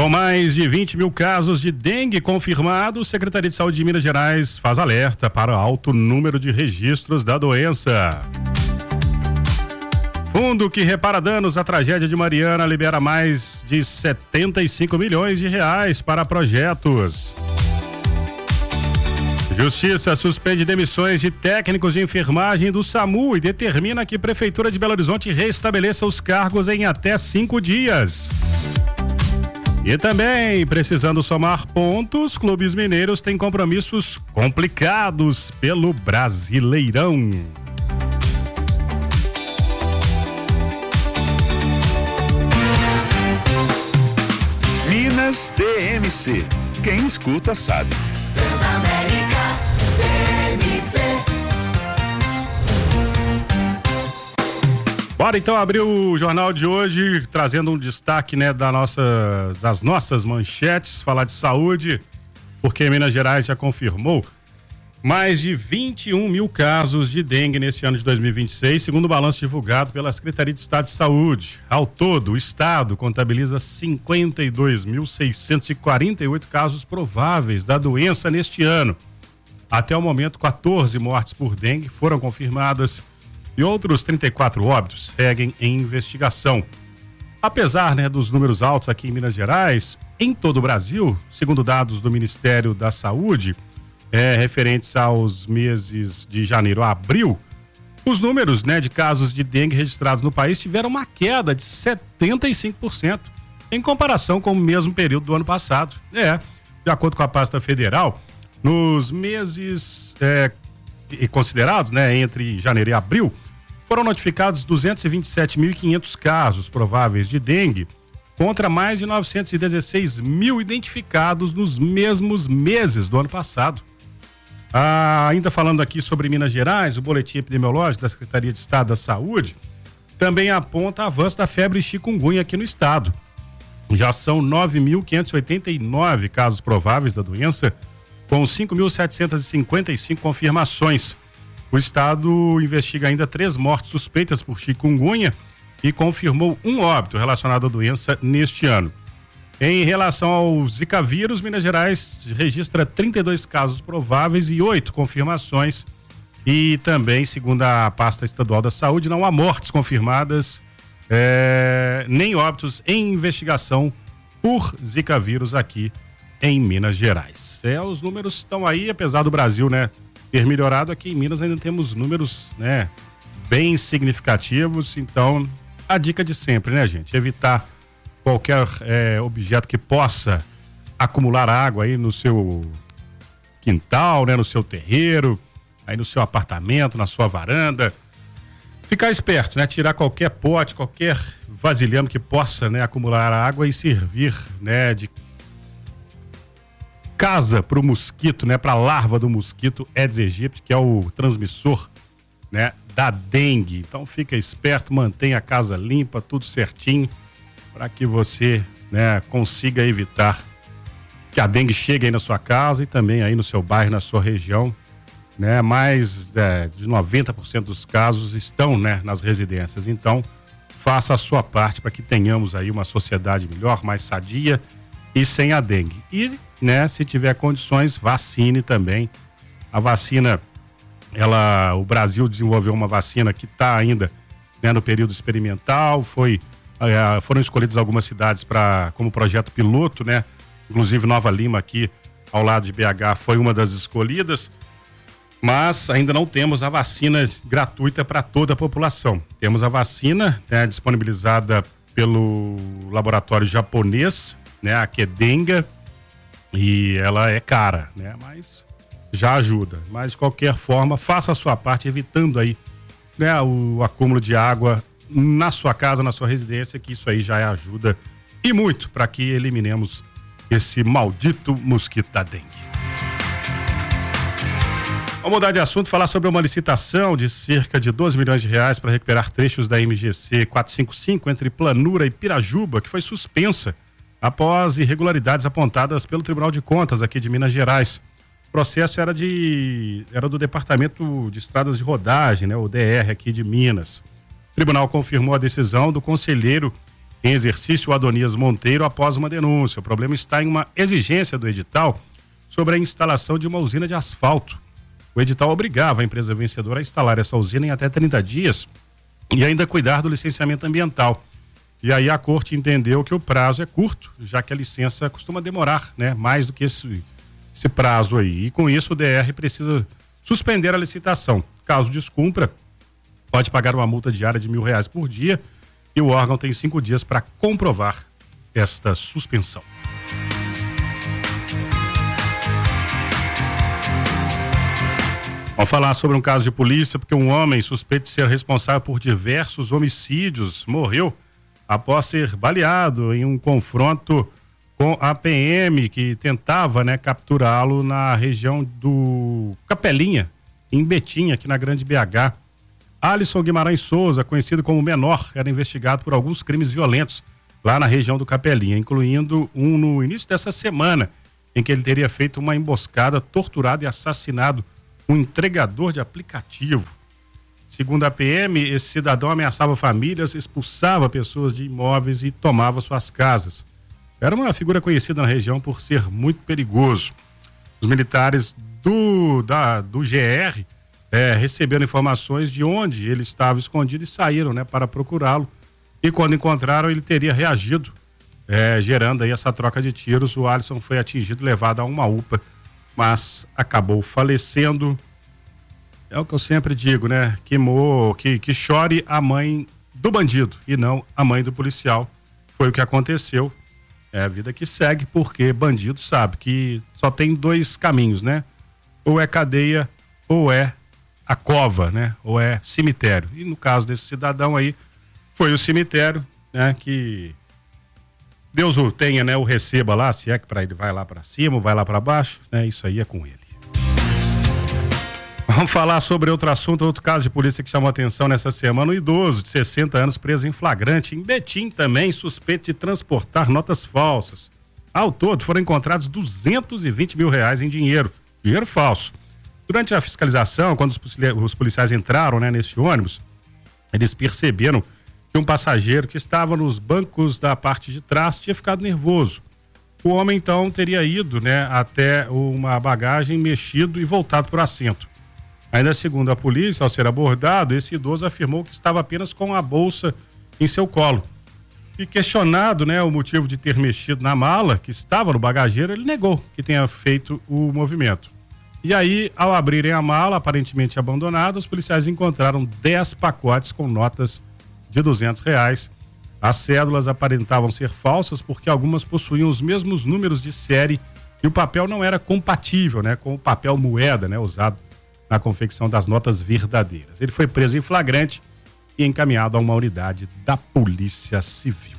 Com mais de 20 mil casos de dengue confirmados, a Secretaria de Saúde de Minas Gerais faz alerta para alto número de registros da doença. Fundo que repara danos à tragédia de Mariana libera mais de 75 milhões de reais para projetos. Justiça suspende demissões de técnicos de enfermagem do SAMU e determina que a Prefeitura de Belo Horizonte restabeleça os cargos em até 5 dias. E também, precisando somar pontos, clubes mineiros têm compromissos complicados pelo Brasileirão. Minas DMC. Quem escuta sabe. Transamérica DMC. Bora então abrir o jornal de hoje, trazendo um destaque, né, das nossas manchetes, falar de saúde, porque Minas Gerais já confirmou mais de 21 mil casos de dengue neste ano de 2026, segundo o balanço divulgado pela Secretaria de Estado de Saúde. Ao todo, o estado contabiliza 52.648 casos prováveis da doença neste ano. Até o momento, 14 mortes por dengue foram confirmadas e outros 34 óbitos seguem em investigação. Apesar, né, dos números altos aqui em Minas Gerais, em todo o Brasil, segundo dados do Ministério da Saúde, referentes aos meses de janeiro a abril, os números, né, de casos de dengue registrados no país tiveram uma queda de 75% em comparação com o mesmo período do ano passado. De acordo com a pasta federal, nos meses considerados, né, entre janeiro e abril, foram notificados 227.500 casos prováveis de dengue, contra mais de 916 mil identificados nos mesmos meses do ano passado. Ainda falando aqui sobre Minas Gerais, o boletim epidemiológico da Secretaria de Estado da Saúde também aponta avanço da febre chikungunya aqui no estado. Já são 9.589 casos prováveis da doença, com 5.755 confirmações. O estado investiga ainda 3 mortes suspeitas por chikungunya e confirmou um óbito relacionado à doença neste ano. Em relação ao Zika vírus, Minas Gerais registra 32 casos prováveis e 8 confirmações. E também, segundo a pasta estadual da saúde, não há mortes confirmadas, nem óbitos em investigação por Zika vírus aqui em Minas Gerais. Os números estão aí, apesar do Brasil, né, ter melhorado, aqui em Minas ainda temos números, né, bem significativos. Então, a dica de sempre, né, gente? Evitar qualquer objeto que possa acumular água aí no seu quintal, né, no seu terreiro, aí no seu apartamento, na sua varanda. Ficar esperto, né? Tirar qualquer pote, qualquer vasilhame que possa, né, acumular água e servir, né, de casa para o mosquito, né, para a larva do mosquito Aedes aegypti, que é o transmissor, né, da dengue. Então fica esperto, mantenha a casa limpa, tudo certinho, para que você, né, consiga evitar que a dengue chegue aí na sua casa e também aí no seu bairro, na sua região, né? Mais de 90% dos casos estão, né, nas residências. Então, faça a sua parte para que tenhamos aí uma sociedade melhor, mais sadia e sem a dengue. E, né, se tiver condições, vacine também. A vacina, o Brasil desenvolveu uma vacina que está ainda, né, no período experimental. Foram escolhidas algumas cidades como projeto piloto, né? Inclusive Nova Lima, aqui ao lado de BH, foi uma das escolhidas, mas ainda não temos a vacina gratuita para toda a população. Temos a vacina, né, disponibilizada pelo laboratório japonês, né, a Kedenga, e ela é cara, né, mas já ajuda. Mas de qualquer forma, faça a sua parte, evitando aí, né, o acúmulo de água na sua casa, na sua residência, que isso aí já ajuda e muito para que eliminemos esse maldito mosquito da dengue. Vamos mudar de assunto, falar sobre uma licitação de cerca de 12 milhões de reais para recuperar trechos da MGC 455 entre Planura e Pirajuba, que foi suspensa após irregularidades apontadas pelo Tribunal de Contas aqui de Minas Gerais. O processo era do Departamento de Estradas de Rodagem, né, o DR aqui de Minas. O tribunal confirmou a decisão do conselheiro em exercício o Adonias Monteiro após uma denúncia. O problema está em uma exigência do edital sobre a instalação de uma usina de asfalto. O edital obrigava a empresa vencedora a instalar essa usina em até 30 dias e ainda cuidar do licenciamento ambiental. E aí a corte entendeu que o prazo é curto, já que a licença costuma demorar, né, mais do que esse prazo aí. E com isso o DR precisa suspender a licitação. Caso descumpra, pode pagar uma multa diária de R$1.000 por dia e o órgão tem 5 dias para comprovar esta suspensão. Vamos falar sobre um caso de polícia, porque um homem suspeito de ser responsável por diversos homicídios morreu após ser baleado em um confronto com a PM, que tentava, né, capturá-lo na região do Capelinha, em Betim, aqui na Grande BH. Alisson Guimarães Souza, conhecido como Menor, era investigado por alguns crimes violentos lá na região do Capelinha, incluindo um no início dessa semana, em que ele teria feito uma emboscada, torturado e assassinado um entregador de aplicativo. Segundo a PM, esse cidadão ameaçava famílias, expulsava pessoas de imóveis e tomava suas casas. Era uma figura conhecida na região por ser muito perigoso. Os militares do GR receberam informações de onde ele estava escondido e saíram, né, para procurá-lo. E quando encontraram, ele teria reagido, gerando aí essa troca de tiros. O Alisson foi atingido, levado a uma UPA, mas acabou falecendo. É o que eu sempre digo, né? Que chore a mãe do bandido e não a mãe do policial. Foi o que aconteceu. É a vida que segue, porque bandido sabe que só tem 2 caminhos, né? Ou é cadeia, ou é a cova, né? Ou é cemitério. E no caso desse cidadão aí, foi o cemitério, né? Que Deus o tenha, né? O receba lá, se é que ele vai lá para cima ou vai lá para baixo, né? Isso aí é com ele. Vamos falar sobre outro assunto, outro caso de polícia que chamou a atenção nessa semana. Um idoso de 60 anos preso em flagrante em Betim também, suspeito de transportar notas falsas. Ao todo foram encontrados R$220 mil em dinheiro falso. Durante a fiscalização, quando os policiais entraram, né, nesse ônibus, eles perceberam que um passageiro que estava nos bancos da parte de trás tinha ficado nervoso. O homem então teria ido, né, até uma bagagem, mexido e voltado para o assento. Ainda segundo a polícia, ao ser abordado, esse idoso afirmou que estava apenas com a bolsa em seu colo. E questionado, né, o motivo de ter mexido na mala que estava no bagageiro, ele negou que tenha feito o movimento. E aí, ao abrirem a mala, aparentemente abandonada, os policiais encontraram 10 pacotes com notas de R$200. As cédulas aparentavam ser falsas porque algumas possuíam os mesmos números de série e o papel não era compatível, né, com o papel moeda, né, usado na confecção das notas verdadeiras. Ele foi preso em flagrante e encaminhado a uma unidade da Polícia Civil.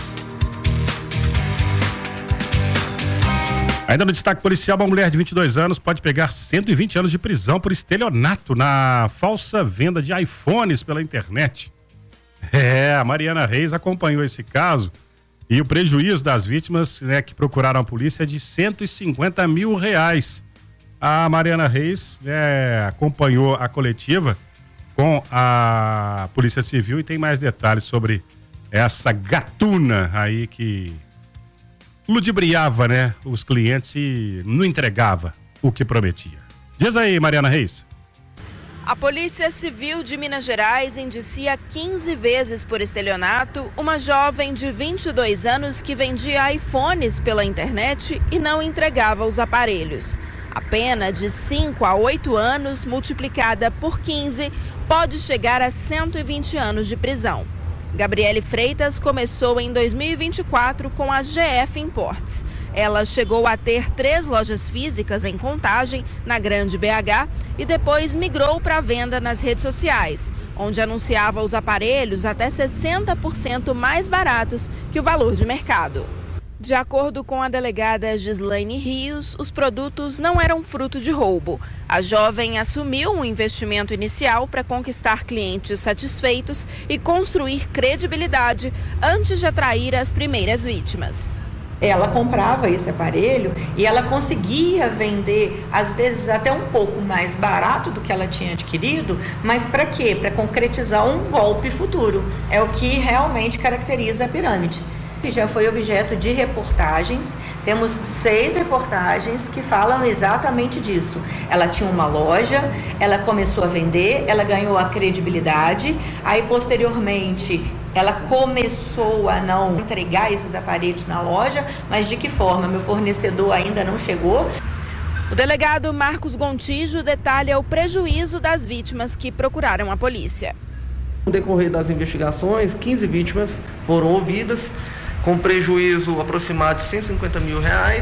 Ainda no destaque policial, uma mulher de 22 anos pode pegar 120 anos de prisão por estelionato na falsa venda de iPhones pela internet. A Mariana Reis acompanhou esse caso e o prejuízo das vítimas, né, que procuraram a polícia é de R$150 mil. A Mariana Reis, né, acompanhou a coletiva com a Polícia Civil e tem mais detalhes sobre essa gatuna aí que ludibriava, né, os clientes e não entregava o que prometia. Diz aí, Mariana Reis. A Polícia Civil de Minas Gerais indicia 15 vezes por estelionato uma jovem de 22 anos que vendia iPhones pela internet e não entregava os aparelhos. A pena de 5 a 8 anos, multiplicada por 15, pode chegar a 120 anos de prisão. Gabriele Freitas começou em 2024 com a GF Imports. Ela chegou a ter 3 lojas físicas em Contagem, na Grande BH, e depois migrou para a venda nas redes sociais, onde anunciava os aparelhos até 60% mais baratos que o valor de mercado. De acordo com a delegada Gislaine Rios, os produtos não eram fruto de roubo. A jovem assumiu um investimento inicial para conquistar clientes satisfeitos e construir credibilidade antes de atrair as primeiras vítimas. Ela comprava esse aparelho e ela conseguia vender, às vezes até um pouco mais barato do que ela tinha adquirido, mas para quê? Para concretizar um golpe futuro. É o que realmente caracteriza a pirâmide. Já foi objeto de reportagens, temos 6 reportagens que falam exatamente disso. Ela tinha uma loja, ela começou a vender, ela ganhou a credibilidade, aí posteriormente ela começou a não entregar esses aparelhos na loja, mas de que forma? Meu fornecedor ainda não chegou. O delegado Marcos Gontijo detalha o prejuízo das vítimas que procuraram a polícia. No decorrer das investigações, 15 vítimas foram ouvidas, com prejuízo aproximado de R$150 mil.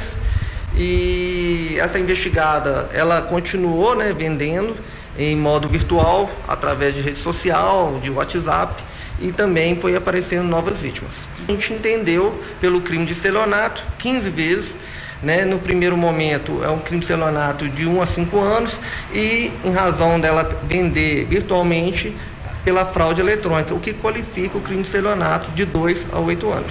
E essa investigada, ela continuou, vendendo em modo virtual, através de rede social, de WhatsApp, e também foi aparecendo novas vítimas. A gente entendeu pelo crime de estelionato 15 vezes, no primeiro momento é um crime de estelionato de 1 a 5 anos e em razão dela vender virtualmente pela fraude eletrônica, o que qualifica o crime de estelionato de 2 a 8 anos.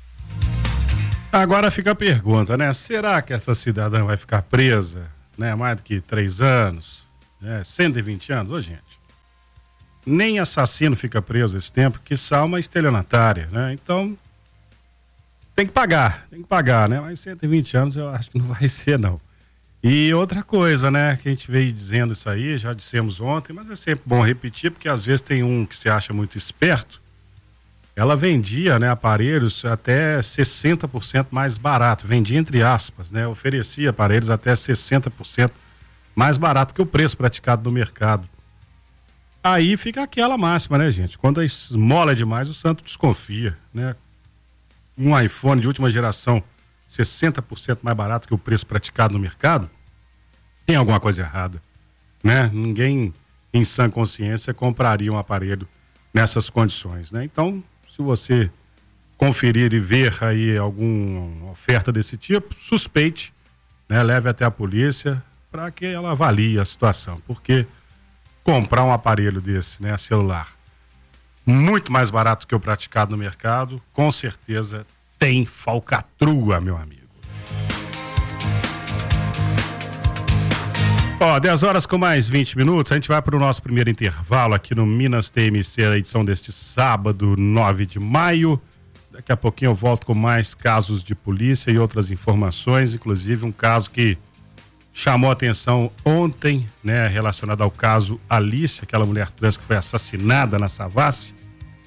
Agora fica a pergunta, será que essa cidadã vai ficar presa, mais do que 3 anos, 120 anos? Ô, gente, nem assassino fica preso esse tempo, quiçá uma estelionatária, Então, tem que pagar, Mas 120 anos eu acho que não vai ser, não. E outra coisa, que a gente veio dizendo isso aí, já dissemos ontem, mas é sempre bom repetir, porque às vezes tem um que se acha muito esperto. Ela vendia, aparelhos até 60% mais barato, vendia entre aspas, oferecia aparelhos até 60% mais barato que o preço praticado no mercado. Aí fica aquela máxima, gente? Quando a esmola é demais, o santo desconfia, Um iPhone de última geração 60% mais barato que o preço praticado no mercado, tem alguma coisa errada, Ninguém em sã consciência compraria um aparelho nessas condições, Então, se você conferir e ver aí alguma oferta desse tipo, suspeite, leve até a polícia para que ela avalie a situação, porque comprar um aparelho desse, celular, muito mais barato que o praticado no mercado, com certeza tem falcatrua, meu amigo. 10 horas com mais 20 minutos, a gente vai para o nosso primeiro intervalo aqui no Minas TMC, a edição deste sábado, 9 de maio. Daqui a pouquinho eu volto com mais casos de polícia e outras informações, inclusive um caso que chamou a atenção ontem, relacionado ao caso Alice, aquela mulher trans que foi assassinada na Savassi.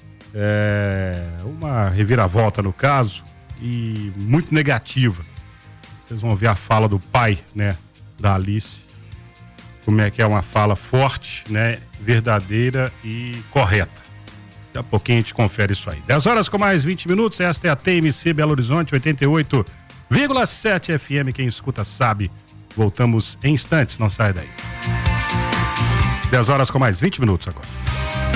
Uma reviravolta no caso e muito negativa. Vocês vão ver a fala do pai, da Alice. Como é que é uma fala forte, verdadeira e correta. Daqui a pouquinho a gente confere isso aí. 10 horas com mais 20 minutos, esta é a TMC Belo Horizonte, 88,7 FM, quem escuta sabe. Voltamos em instantes, não sai daí. 10 horas com mais 20 minutos agora.